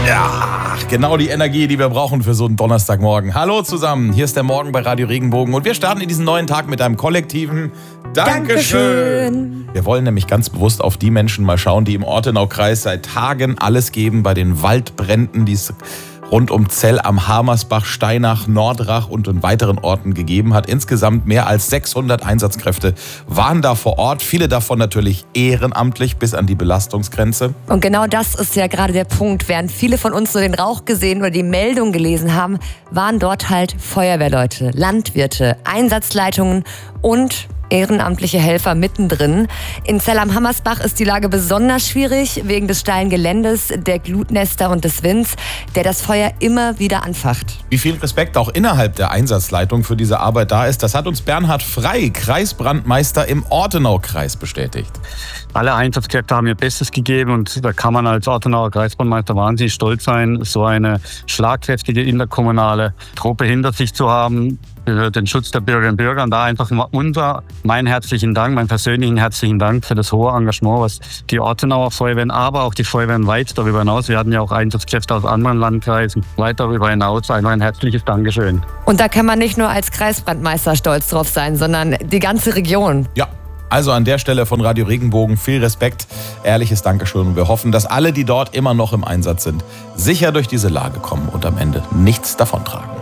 Ja, genau die Energie, die wir brauchen für so einen Donnerstagmorgen. Hallo zusammen, hier ist der Morgen bei Radio Regenbogen und wir starten in diesen neuen Tag mit einem kollektiven Dankeschön. Wir wollen nämlich ganz bewusst auf die Menschen mal schauen, die im Ortenaukreis seit Tagen alles geben bei den Waldbränden, die es rund um Zell am Hamersbach, Steinach, Nordrach und in weiteren Orten gegeben hat. Insgesamt mehr als 600 Einsatzkräfte waren da vor Ort. Viele davon natürlich ehrenamtlich bis an die Belastungsgrenze. Und genau das ist ja gerade der Punkt. Während viele von uns nur den Rauch gesehen oder die Meldung gelesen haben, waren dort halt Feuerwehrleute, Landwirte, Einsatzleitungen und ehrenamtliche Helfer mittendrin. In Zell am Hamersbach ist die Lage besonders schwierig wegen des steilen Geländes, der Glutnester und des Winds, der das Feuer immer wieder anfacht. Wie viel Respekt auch innerhalb der Einsatzleitung für diese Arbeit da ist, das hat uns Bernhard Frey, Kreisbrandmeister im Ortenaukreis, bestätigt. Alle Einsatzkräfte haben ihr Bestes gegeben und da kann man als Ortenauer Kreisbrandmeister wahnsinnig stolz sein, so eine schlagkräftige interkommunale Truppe hinter sich zu haben, für den Schutz der Bürgerinnen und Bürger. Und da einfach mein herzlichen Dank, meinen persönlichen herzlichen Dank für das hohe Engagement, was die Ortenauer Feuerwehren, aber auch die Feuerwehren weit darüber hinaus, wir hatten ja auch Einsatzkräfte aus anderen Landkreisen, weit darüber hinaus, einfach ein herzliches Dankeschön. Und da kann man nicht nur als Kreisbrandmeister stolz drauf sein, sondern die ganze Region. Ja. Also an der Stelle von Radio Regenbogen viel Respekt, ehrliches Dankeschön. Und wir hoffen, dass alle, die dort immer noch im Einsatz sind, sicher durch diese Lage kommen und am Ende nichts davontragen.